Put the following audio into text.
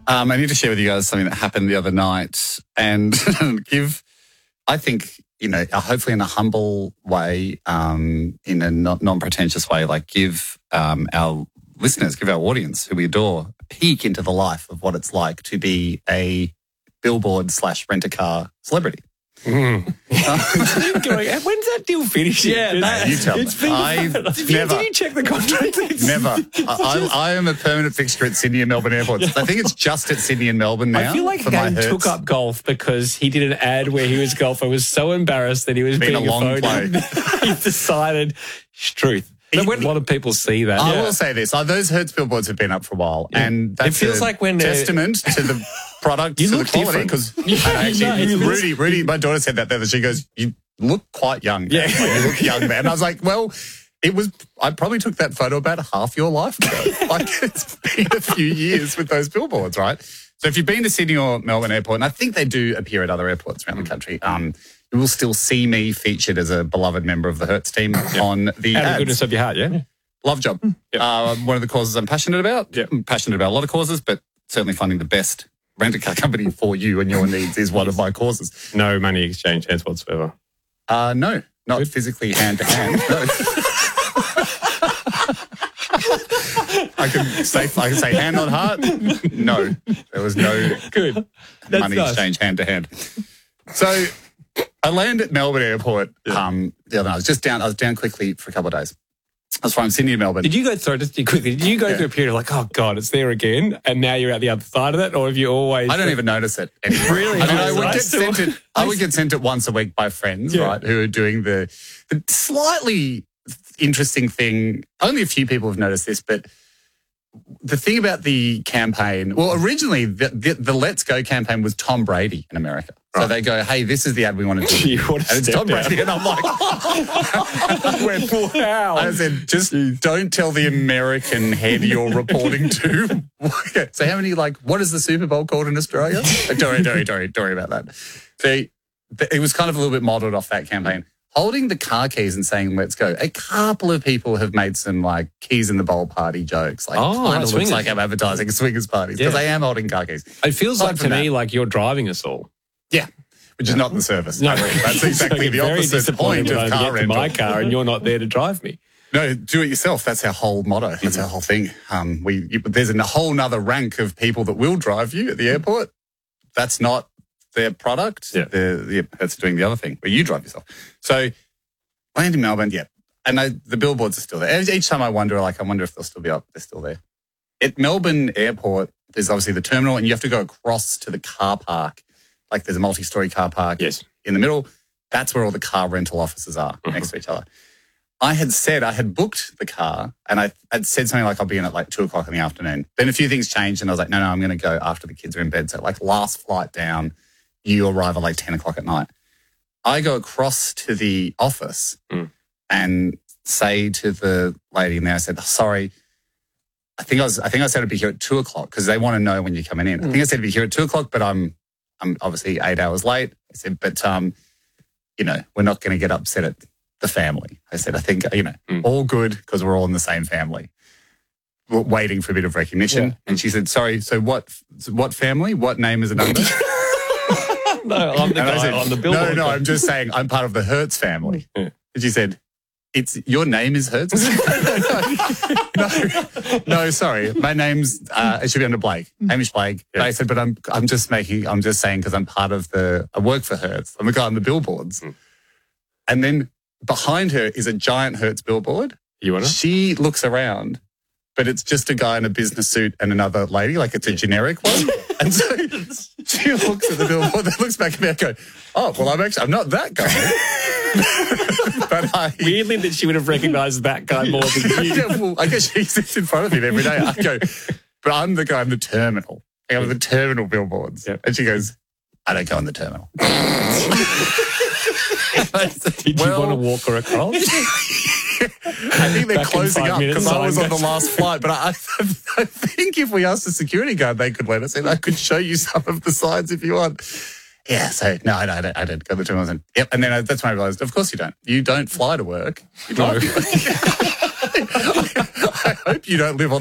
I need to share with you guys something that happened the other night and I think, hopefully in a humble way, in a non-pretentious way, like give our listeners, give our audience who we adore a peek into the life of what it's like to be a billboard/rent-a-car celebrity. When's that deal finish? Yeah, you tell me. Did you check the contract? Never. I am a permanent fixture at Sydney and Melbourne airports. I think it's just at Sydney and Melbourne now. I feel like Dan took up golf because he did an ad where he was golf. I was so embarrassed that he was being a long play. He decided, truth. A lot of people see that. I will say this. Those Hertz billboards have been up for a while. Yeah. And that's it feels like when testament to the product, to the quality. Because Rudy, my daughter said that the other day. She goes, you look quite young. Yeah. Like, you look young, man. And I was like, well, I probably took that photo about half your life ago. Like, it's been a few years with those billboards, right? So if you've been to Sydney or Melbourne Airport, and I think they do appear at other airports around the country, you will still see me featured as a beloved member of the Hertz team on the Out of ads. the goodness of your heart, yeah? Love job. Yep. One of the causes I'm passionate about. Yep. I'm passionate about a lot of causes, but certainly finding the best rent-a-car company for you and your needs is one of my causes. No money exchange hands whatsoever? No, not physically hand-to-hand. No. I can say hand on heart. No, there was no money exchange hand-to-hand. So I landed at Melbourne Airport the other night. I was down quickly for a couple of days. I was from Sydney to Melbourne. Did you go through through a period of like, oh God, it's there again, and now you're out the other side of it, or have you always? I don't even notice it anymore. Really? I would get sent it once a week by friends, right, who are doing the slightly interesting thing. Only a few people have noticed this, but the thing about the campaign, well, originally the Let's Go campaign was Tom Brady in America. So they go, hey, this is the ad we want to do. And it's Tom Brady. And I'm like, wow. I said, just don't tell the American head you're reporting to. So how many, what is the Super Bowl called in Australia? Don't worry about that. So it was kind of a little bit modelled off that campaign. Holding the car keys and saying, let's go. A couple of people have made some keys in the bowl party jokes. Kind of looks like I'm advertising swingers parties because I am holding car keys. It feels like to me like you're driving us all. Yeah, which is not the service. No, that's exactly the opposite point of car rental. My car and you're not there to drive me. No, do it yourself. That's our whole motto. That's our whole thing. There's a whole nother rank of people that will drive you at the airport. That's not their product. Yeah. That's doing the other thing, where you drive yourself. So, land in Melbourne, and the billboards are still there. Each time I wonder if they'll still be up. They're still there. At Melbourne Airport, there's obviously the terminal, and you have to go across to the car park. There's a multi-story car park in the middle. That's where all the car rental offices are next to each other. I had booked the car, and I had said something like, I'll be in at 2 o'clock in the afternoon. Then a few things changed, and I was like, no, I'm going to go after the kids are in bed. So last flight down, you arrive at 10 o'clock at night. I go across to the office and say to the lady in there, I said, sorry, I think I said I'd be here at 2 o'clock because they want to know when you're coming in. I think I said I'd be here at 2 o'clock, but I'm obviously 8 hours late. I said, but, we're not going to get upset at the family. I said, I think, all good because we're all in the same family. We're waiting for a bit of recognition. Yeah. And she said, sorry, so what family? What name is it under? No, I'm the guy on the billboard. No, I'm just saying I'm part of the Hertz family. Yeah. And she said, your name is Hertz? No, sorry. My name's, it should be under Blake, Hamish Blake. Yeah. I said, but I'm just saying because I'm part of I work for Hertz. I'm the guy on the billboards. And then behind her is a giant Hertz billboard. You want to? She looks around, but it's just a guy in a business suit and another lady, it's a generic one. And so she looks at the billboard, then looks back at me and go, oh, well, I'm not that guy. But weirdly that she would have recognised that guy more than you. Well, I guess she sits in front of him every day. I go, but I'm the guy in the terminal. I go, the terminal billboards. Yep. And she goes, I don't go in the terminal. Did you want to walk her across? I think they're closing up because I was on the last flight. But I think if we asked the security guard, they could let us in. I could show you some of the signs if you want. Yeah, so no, I didn't go to the terminal. And, yep, and then that's when I realised, of course you don't. You don't fly to work. You drive. I hope you don't live on